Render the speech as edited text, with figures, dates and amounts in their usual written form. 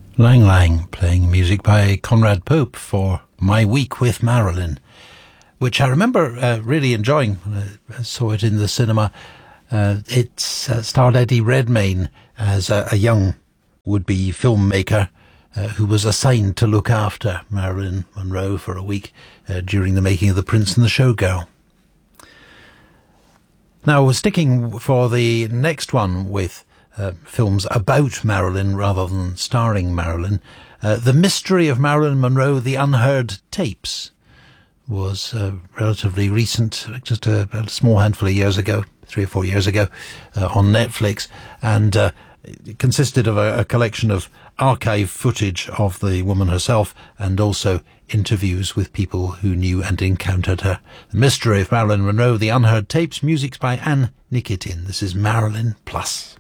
Lang Lang playing music by Conrad Pope for My Week with Marilyn, which I remember really enjoying when I saw it in the cinema. It starred Eddie Redmayne as a young would-be filmmaker who was assigned to look after Marilyn Monroe for a week during the making of The Prince and the Showgirl. Now, sticking for the next one with films about Marilyn rather than starring Marilyn, The Mystery of Marilyn Monroe, The Unheard Tapes, was relatively recent, just a small handful of years ago, 3 or 4 years ago, on Netflix, and it consisted of a collection of archive footage of the woman herself and also interviews with people who knew and encountered her. The Mystery of Marilyn Monroe, The Unheard Tapes, music's by Anne Nikitin. This is Marilyn Plus.